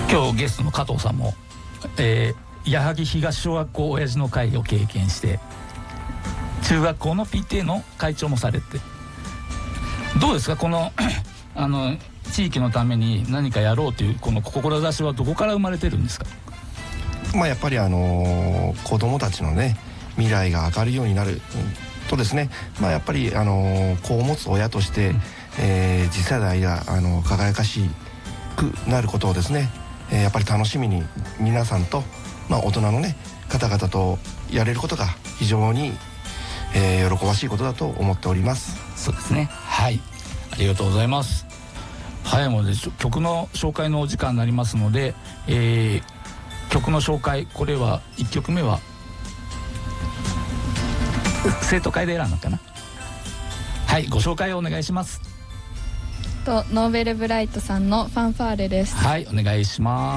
今日ゲストの加藤さんも、矢作東小学校親父の会を経験して、中学校の PTA の会長もされて、どうですかこの地域のために何かやろうというこの志はどこから生まれてるんですか？ やっぱり子どもたちのね未来が明るいようになるとですね、やっぱり子を持つ親として、次世代が輝かしくなることをですね、やっぱり楽しみに皆さんと、大人のね方々とやれることが非常に、喜ばしいことだと思っております。 そうですね、はい、ありがとうございます。早いもので曲の紹介のお時間になりますので、曲の紹介、これは1曲目は生徒会で選んだかな。はい、ご紹介をお願いします。 ノーベルブライトさんのファンファーレです。 はい、お願いします。